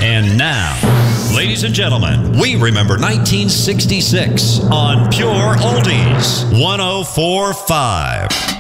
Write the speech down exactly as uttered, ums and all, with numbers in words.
And now, ladies and gentlemen, we remember nineteen sixty-six on Pure Oldies one oh four point five.